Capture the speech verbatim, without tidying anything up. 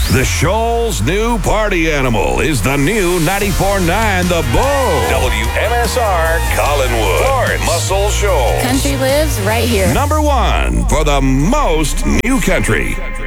The Shoal's new party animal is the new ninety-four point nine The Bull. W M S R Collinwood. Florence. Muscle Shoals. Country lives right here. Number one for the most new country.